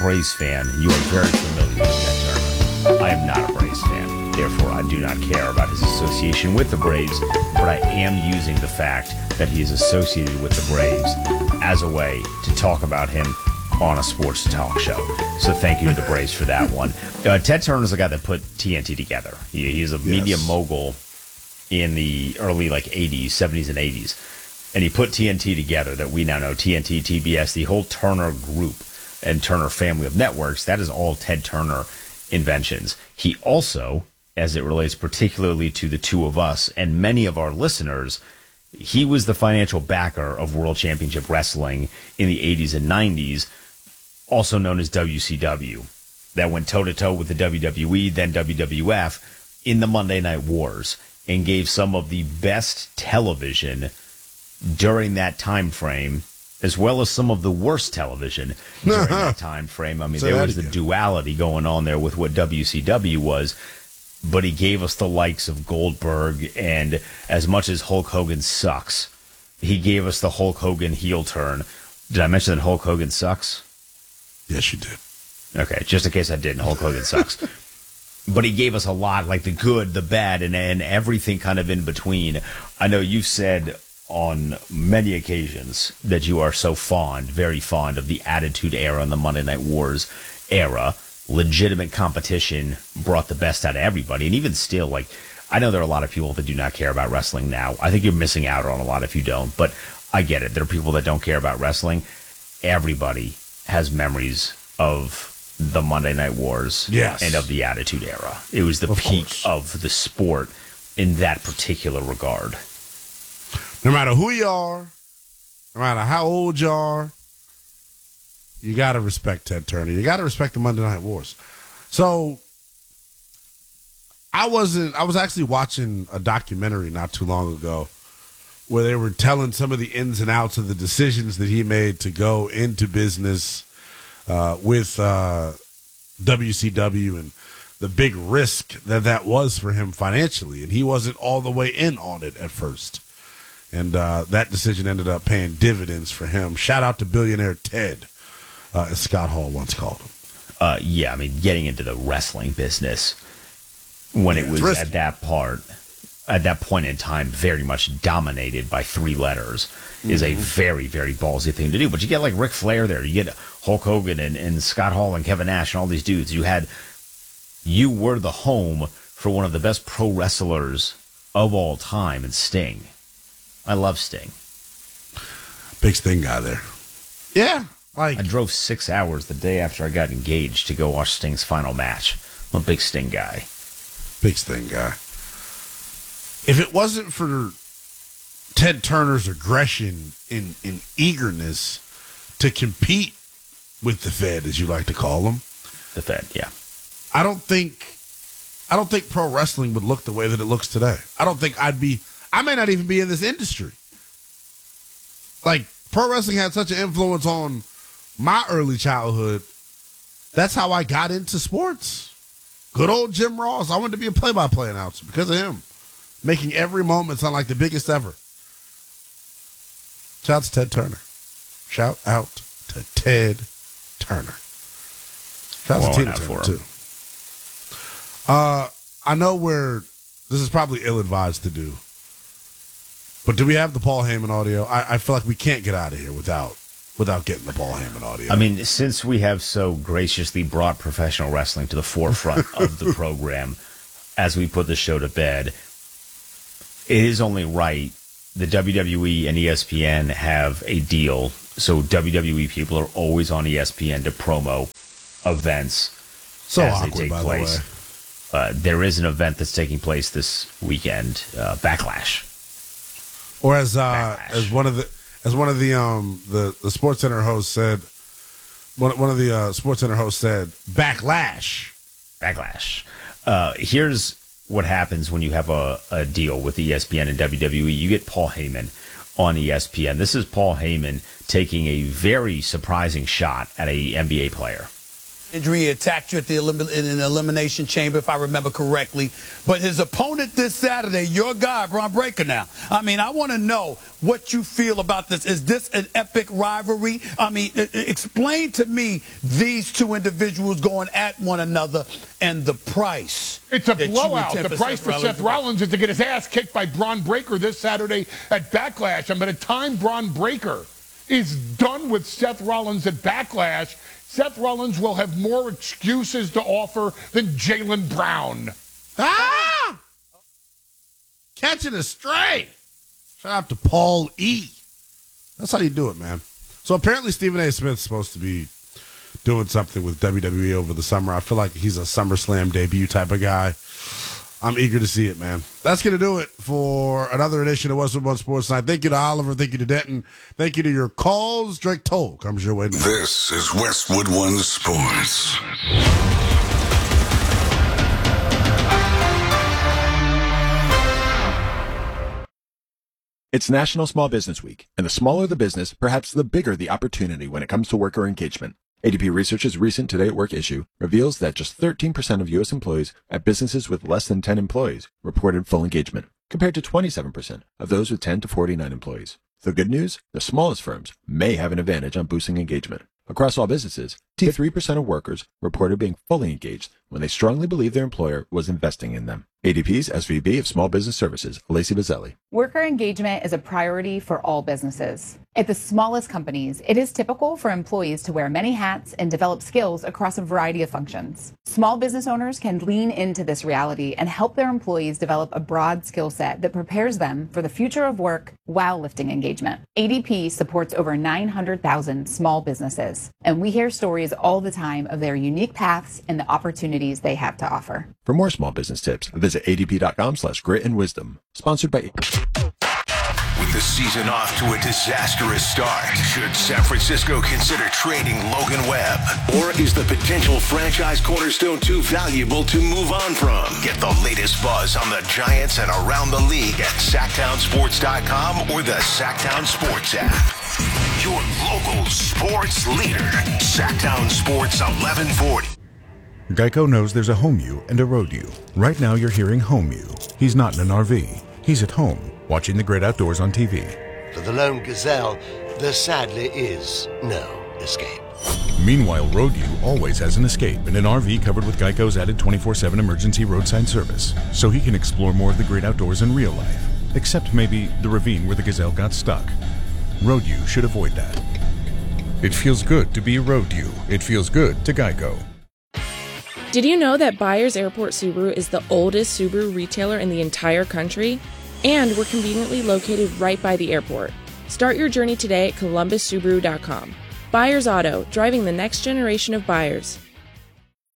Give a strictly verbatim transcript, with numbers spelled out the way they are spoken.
Braves fan, you are very familiar with that term. I am not a Braves fan. Therefore, I do not care about his association with the Braves, but I am using the fact that he is associated with the Braves as a way to talk about him on a sports talk show. So thank you to the Braves for that one. Uh, Ted Turner is the guy that put T N T together. He, he's a yes. media mogul in the early like eighties, seventies, and eighties. And he put T N T together that we now know, T N T, T B S, the whole Turner group and Turner family of networks. That is all Ted Turner inventions. He also, as it relates particularly to the two of us and many of our listeners, he was the financial backer of World Championship Wrestling in the eighties and nineties, also known as W C W. That went toe-to-toe with the W W E, then W W F, in the Monday Night Wars, and gave some of the best television during that time frame, as well as some of the worst television during that time frame. I mean, so there was the duality going on there with what W C W was, but he gave us the likes of Goldberg, and as much as Hulk Hogan sucks, he gave us the Hulk Hogan heel turn. Did I mention that Hulk Hogan sucks? Yes, you did. Okay, just in case I didn't, Hulk Hogan sucks. But he gave us a lot, like the good, the bad, and, and everything kind of in between. I know you've said on many occasions that you are so fond, very fond of the Attitude Era and the Monday Night Wars era. Legitimate competition brought the best out of everybody. And even still, like, I know there are a lot of people that do not care about wrestling now. I think you're missing out on a lot if you don't. But I get it. There are people that don't care about wrestling. Everybody has memories of the Monday Night Wars yes. and of the Attitude Era. It was the of peak course. of the sport in that particular regard. No matter who you are, no matter how old you are, you got to respect Ted Turner. You got to respect the Monday Night Wars. So I wasn't, I was actually watching a documentary not too long ago where they were telling some of the ins and outs of the decisions that he made to go into business uh, with uh, W C W and the big risk that that was for him financially. And he wasn't all the way in on it at first. And uh, that decision ended up paying dividends for him. Shout out to billionaire Ted, uh, as Scott Hall once called him. Uh, yeah, I mean, getting into the wrestling business when yeah, it was at that part, at that point in time, very much dominated by three letters mm-hmm. is a very, very ballsy thing to do. But you get like Ric Flair there. You get Hulk Hogan and, and Scott Hall and Kevin Nash and all these dudes. You had, you were the home for one of the best pro wrestlers of all time in Sting. I love Sting. Big Sting guy there. Yeah. Like I drove six hours the day after I got engaged to go watch Sting's final match. I'm a big Sting guy. Big Sting guy. If it wasn't for Ted Turner's aggression and, and eagerness to compete with the Fed, as you like to call them. The Fed, yeah. I don't think I don't think pro wrestling would look the way that it looks today. I don't think I'd be I may not even be in this industry. Like, pro wrestling had such an influence on my early childhood. That's how I got into sports. Good old Jim Ross. I wanted to be a play-by-play announcer because of him. Making every moment sound like the biggest ever. Shout out to Ted Turner. Shout out to Ted Turner. Shout out to Tina Turner, too. Uh, I know we're, this is probably ill-advised to do. But do we have the Paul Heyman audio? I, I feel like we can't get out of here without without getting the Paul Heyman audio. I mean, since we have so graciously brought professional wrestling to the forefront of the program as we put the show to bed, it is only right. The W W E and E S P N have a deal, so W W E people are always on E S P N to promo events so as awkward, they take by place. The way. Uh, there is an event that's taking place this weekend, uh, Backlash. Or as uh, as one of the as one of the um the, the Sports Center hosts said, one one of the uh, Sports Center hosts said, Backlash. Backlash. Uh, here's what happens when you have a, a deal with E S P N and W W E. You get Paul Heyman on E S P N. This is Paul Heyman taking a very surprising shot at a N B A player. Injury attacked you at the elim- in an elimination chamber, if I remember correctly. But his opponent this Saturday, your guy, Bron Breakker now. I mean, I want to know what you feel about this. Is this an epic rivalry? I mean, I- explain to me these two individuals going at one another and the price. It's a that you blowout. intend The price for Seth Rollins is to get his ass kicked by Bron Breakker this Saturday at Backlash. And by the time Bron Breakker is done with Seth Rollins at Backlash, Seth Rollins will have more excuses to offer than Jaylen Brown. Ah! Catching a stray. Shout out to Paul E. That's how you do it, man. So apparently Stephen A. Smith's supposed to be doing something with W W E over the summer. I feel like he's a SummerSlam debut type of guy. I'm eager to see it, man. That's going to do it for another edition of Westwood One Sports Night. Thank you to Oliver. Thank you to Denton. Thank you to your calls. Drake Toll comes your way now. This is Westwood One Sports. It's National Small Business Week, and the smaller the business, perhaps the bigger the opportunity when it comes to worker engagement. A D P Research's recent Today at Work issue reveals that just thirteen percent of U S employees at businesses with less than ten employees reported full engagement, compared to twenty-seven percent of those with ten to forty-nine employees. The good news? The smallest firms may have an advantage on boosting engagement. Across all businesses, three percent of workers reported being fully engaged when they strongly believed their employer was investing in them. A D P's S V P of Small Business Services, Lacey Bazzelli. Worker engagement is a priority for all businesses. At the smallest companies, it is typical for employees to wear many hats and develop skills across a variety of functions. Small business owners can lean into this reality and help their employees develop a broad skill set that prepares them for the future of work while lifting engagement. A D P supports over nine hundred thousand small businesses, and we hear stories all the time of their unique paths and the opportunities they have to offer. For more small business tips, visit adp.com slash grit and wisdom. Sponsored by... With the season off to a disastrous start, should San Francisco consider trading Logan Webb? Or is the potential franchise cornerstone too valuable to move on from? Get the latest buzz on the Giants and around the league at sacktown sports dot com or the Sacktown Sports app. Your local sports leader, Sacktown Sports eleven forty. Geico knows there's a home you and a road you. Right now you're hearing home you. He's not in an R V. He's at home, watching the great outdoors on T V. For the lone gazelle, there sadly is no escape. Meanwhile, road you always has an escape in an R V covered with Geico's added twenty-four seven emergency roadside service, so he can explore more of the great outdoors in real life. Except maybe the ravine where the gazelle got stuck. Road you should avoid that. It feels good to be road you. It feels good to Geico. Did you know that Byers Airport Subaru is the oldest Subaru retailer in the entire country? And we're conveniently located right by the airport. Start your journey today at columbus subaru dot com. Byers Auto, driving the next generation of buyers.